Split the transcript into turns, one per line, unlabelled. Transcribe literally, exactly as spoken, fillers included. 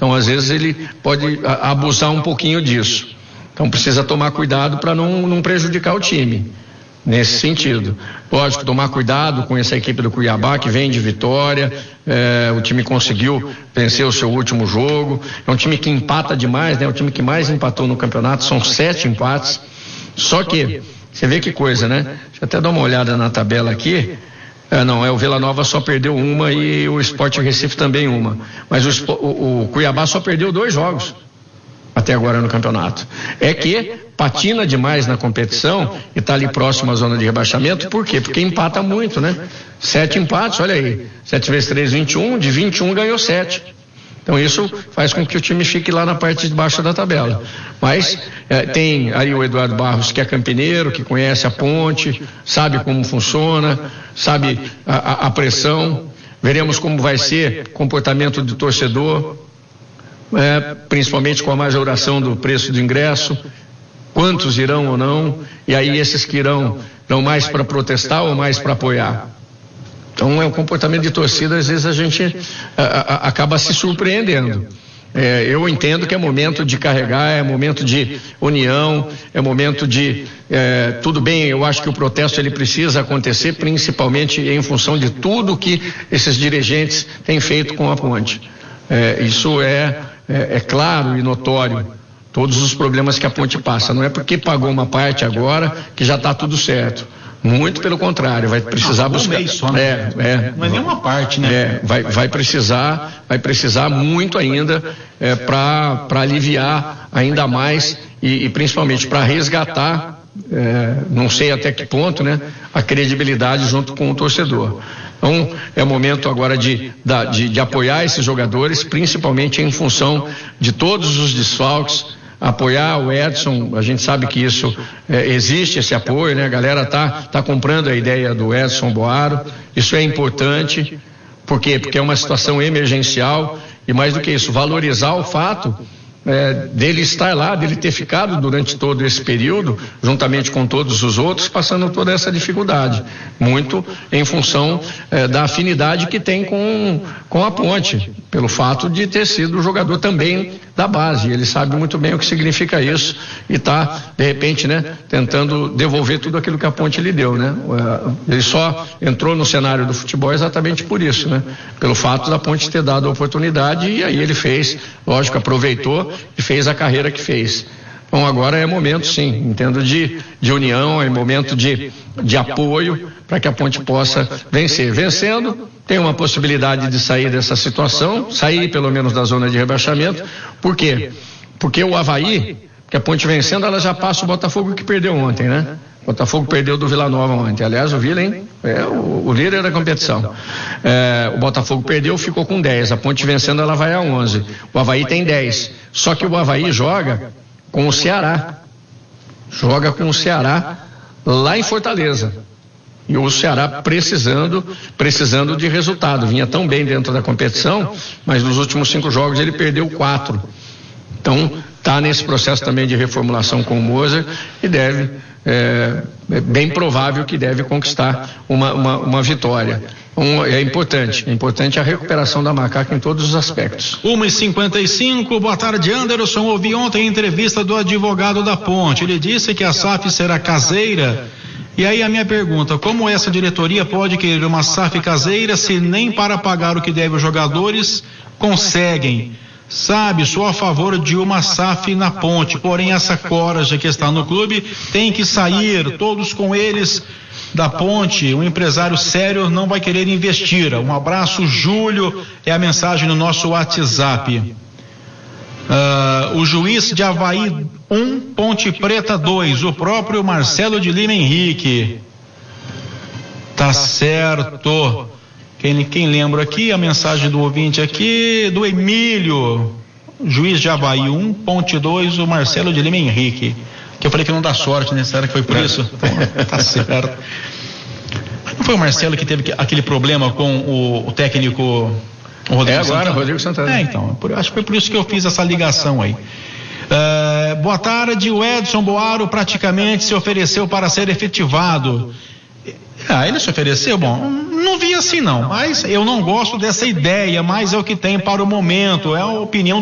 Então, às vezes, ele pode abusar um pouquinho disso. Então, precisa tomar cuidado para não, não prejudicar o time, nesse sentido. Lógico, tomar cuidado com essa equipe do Cuiabá, que vem de vitória, é, o time conseguiu vencer o seu último jogo, é um time que empata demais, né? O time que mais empatou no campeonato, são sete empates. Só que, você vê que coisa, né? Deixa eu até dar uma olhada na tabela aqui. É, não, é o Vila Nova só perdeu uma e o Sport Recife também uma. Mas o, o, o Cuiabá só perdeu dois jogos até agora no campeonato. É que patina demais na competição e está ali próximo à zona de rebaixamento. Por quê? Porque empata muito, né? Sete empates, olha aí. Sete vezes três, vinte e um. De vinte e um ganhou sete. Então isso faz com que o time fique lá na parte de baixo da tabela. Mas é, tem aí o Eduardo Barros, que é campineiro, que conhece a Ponte, sabe como funciona, sabe a, a, a pressão. Veremos como vai ser o comportamento do torcedor, é, principalmente com a majoração do preço do ingresso, quantos irão ou não, e aí esses que irão, irão mais para protestar ou mais para apoiar. Então é um comportamento de torcida, às vezes a gente a, a, acaba se surpreendendo. É, eu entendo que é momento de carregar, é momento de união, é momento de é, tudo bem. Eu acho que o protesto ele precisa acontecer, principalmente em função de tudo que esses dirigentes têm feito com a Ponte. É, isso é, é, é claro e notório. Todos os problemas que a Ponte passa. Não é porque pagou uma parte agora que já está tudo certo. Muito pelo contrário, vai precisar buscar.
Um só, né?
É, é.
Não é nenhuma parte, né?
É, vai, vai precisar, vai precisar muito ainda é, para para aliviar ainda mais e, e principalmente para resgatar, é, não sei até que ponto, né, a credibilidade junto com o torcedor. Então, é o momento agora de, de, de apoiar esses jogadores, principalmente em função de todos os desfalques. Apoiar o Edson, a gente sabe que isso é, existe esse apoio, né? A galera tá, tá comprando a ideia do Edson Boaro, isso é importante. Por quê? Porque é uma situação emergencial e mais do que isso, valorizar o fato é, dele estar lá, dele ter ficado durante todo esse período, juntamente com todos os outros, passando toda essa dificuldade, muito em função é, da afinidade que tem com, com a Ponte, pelo fato de ter sido jogador também da base. Ele sabe muito bem o que significa isso e está, de repente, né, tentando devolver tudo aquilo que a Ponte lhe deu, né? Ele só entrou no cenário do futebol exatamente por isso, né? Pelo fato da Ponte ter dado a oportunidade e aí ele fez, lógico, aproveitou e fez a carreira que fez. Bom, agora é momento, sim, entendo, de, de união, é momento de, de apoio para que a Ponte possa vencer. Vencendo, tem uma possibilidade de sair dessa situação, sair pelo menos da zona de rebaixamento. Por quê? Porque o Avaí, que a Ponte vencendo, ela já passa o Botafogo que perdeu ontem, né? O Botafogo perdeu do Vila Nova ontem. Aliás, o Vila, hein? É o, o líder da competição. É, o Botafogo perdeu, ficou com dez. A Ponte vencendo, ela vai a onze. O Avaí tem dez. Só que o Avaí joga com o Ceará. Joga com o Ceará lá em Fortaleza. E o Ceará precisando, precisando de resultado. Vinha tão bem dentro da competição, mas nos últimos cinco jogos ele perdeu quatro. Então, está nesse processo também de reformulação com o Moser e deve, é, é bem provável que deve conquistar uma, uma, uma vitória. Um, é importante, é importante a recuperação da Macaca em todos os aspectos.
uma e cinquenta e cinco, boa tarde, Anderson. Ouvi ontem a entrevista do advogado da Ponte. Ele disse que a S A F será caseira. E aí a minha pergunta, como essa diretoria pode querer uma S A F caseira se nem para pagar o que deve os jogadores conseguem? Sabe, sou a favor de uma S A F na Ponte, porém essa corja que está no clube tem que sair, todos com eles da Ponte. Um empresário sério não vai querer investir. Um abraço, Júlio, é a mensagem no nosso WhatsApp. Uh, o juiz de Avaí um, Ponte Preta dois, o próprio Marcelo de Lima Henrique. Tá certo. Quem, quem lembra aqui, a mensagem do ouvinte aqui, do Emílio, juiz de Avaí um, Ponte dois, o Marcelo de Lima Henrique. Que eu falei que não dá sorte, né? Será que foi por isso? Então, tá certo. Mas não foi o Marcelo que teve aquele problema com o, o técnico o Rodrigo
É agora,
Santana?
Rodrigo Santana.
É, então, por, acho que foi por isso que eu fiz essa ligação aí. Uh, boa tarde, o Edson Boaro praticamente se ofereceu para ser efetivado. Ah, ele se ofereceu? Bom, não vi assim não, mas eu não gosto dessa ideia, mas é o que tem para o momento, é a opinião